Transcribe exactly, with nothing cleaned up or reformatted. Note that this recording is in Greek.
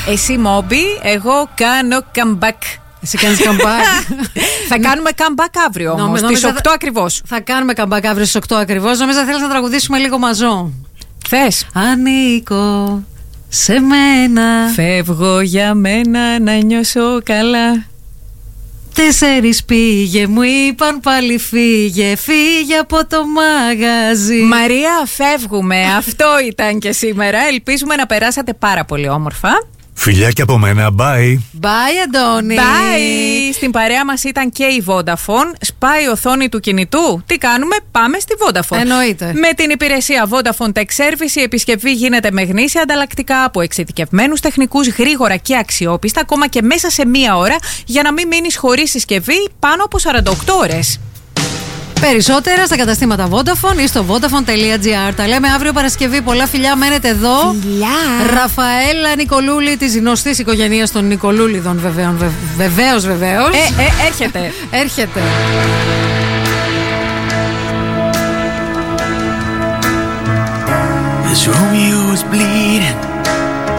Εσύ Μόμπι, εγώ κάνω comeback. Εσύ κάνεις comeback. Θα κάνουμε comeback αύριο όμως, στις οκτώ θα... ακριβώς. Θα κάνουμε comeback αύριο στις οκτώ ακριβώς. Νομίζω θέλεις να τραγουδήσουμε λίγο μαζό. Θες? Ανήκω σε μένα. Φεύγω για μένα να νιώσω καλά. Τέσσερις πήγε, μου είπαν πάλι φύγε. Φύγε από το μαγαζί. Μαρία, φεύγουμε. Αυτό ήταν και σήμερα. Ελπίζουμε να περάσατε πάρα πολύ όμορφα. Φιλιά και από μένα, bye. Bye, Αντώνη. Bye. Στην παρέα μας ήταν και η Vodafone. Σπάει η οθόνη του κινητού. Τι κάνουμε? Πάμε στη Vodafone. Εννοείται. Με την υπηρεσία Vodafone Tech Service η επισκευή γίνεται με γνήσια ανταλλακτικά από εξειδικευμένους τεχνικούς, γρήγορα και αξιόπιστα, ακόμα και μέσα σε μία ώρα, για να μην μείνεις χωρίς συσκευή πάνω από σαράντα οκτώ ώρες. Περισσότερα στα καταστήματα Vodafone ή στο vodafone τελεία gr. Τα λέμε αύριο Παρασκευή. Πολλά φιλιά, μένετε εδώ. Φιλιά. Ραφαέλα Νικολούλη, της γνωστής οικογένειας των Νικολούλιδων, βεβαίως, βεβαίως, βεβαίως. Ε, ε, έρχεται. Έρχεται. As Romeo was bleeding